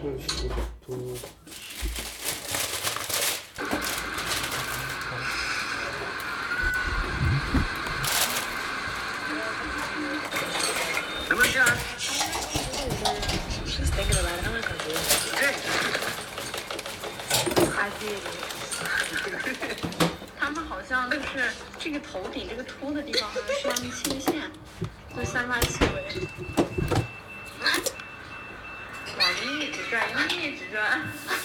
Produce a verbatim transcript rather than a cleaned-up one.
会说的多。 能不能进来？ 他们好像就是这个头顶这个凸的地方好像是要切线，就散发气味。往一直转，一直转。